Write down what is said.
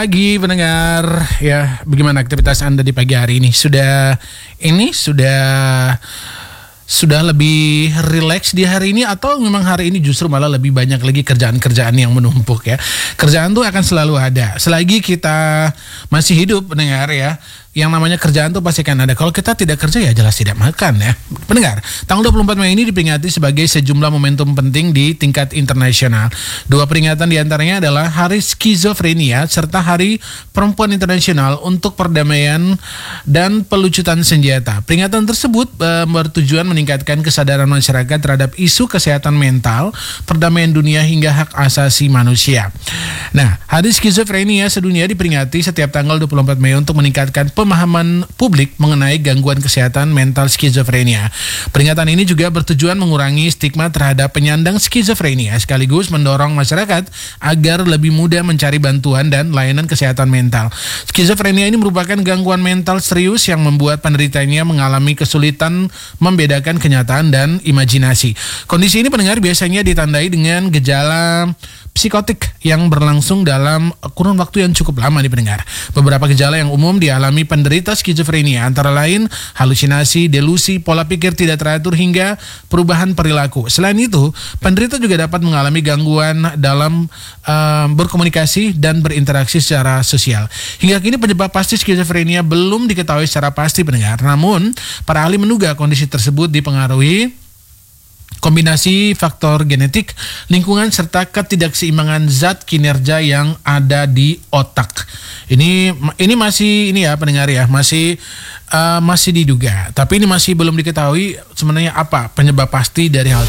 Pagi pendengar, ya bagaimana aktivitas Anda di pagi hari ini? Sudah lebih rileks di hari ini atau memang hari ini justru malah lebih banyak lagi kerjaan-kerjaan yang menumpuk ya. Kerjaan tuh akan selalu ada. Selagi kita masih hidup pendengar ya, yang namanya kerjaan tuh pasti akan ada. Kalau kita tidak kerja ya jelas tidak makan ya. Pendengar, tanggal 24 Mei ini diperingati sebagai sejumlah momentum penting di tingkat internasional. Dua peringatan diantaranya adalah Hari Skizofrenia serta Hari Perempuan Internasional untuk Perdamaian dan Pelucutan Senjata. Peringatan tersebut bertujuan meningkatkan kesadaran masyarakat terhadap isu kesehatan mental, perdamaian dunia hingga hak asasi manusia. Nah, Hari Skizofrenia sedunia diperingati setiap tanggal 24 Mei untuk meningkatkan pemahaman publik mengenai gangguan kesehatan mental skizofrenia. Peringatan ini juga bertujuan mengurangi stigma terhadap penyandang skizofrenia sekaligus mendorong masyarakat agar lebih mudah mencari bantuan dan layanan kesehatan mental. Skizofrenia ini merupakan gangguan mental serius yang membuat penderitanya mengalami kesulitan membedakan kenyataan dan imajinasi. Kondisi ini pendengar biasanya ditandai dengan gejala psikotik yang berlangsung dalam kurun waktu yang cukup lama nih pendengar. Beberapa gejala yang umum dialami penderita skizofrenia antara lain halusinasi, delusi, pola pikir tidak teratur hingga perubahan perilaku. Selain itu, penderita juga dapat mengalami gangguan dalam berkomunikasi dan berinteraksi secara sosial. Hingga kini penyebab pasti skizofrenia belum diketahui secara pasti pendengar. Namun, para ahli menduga kondisi tersebut dipengaruhi kombinasi faktor genetik, lingkungan, serta ketidakseimbangan zat kinerja yang ada di otak. Ini masih ya pendengar ya, masih diduga. Tapi ini masih belum diketahui sebenarnya apa penyebab pasti dari hal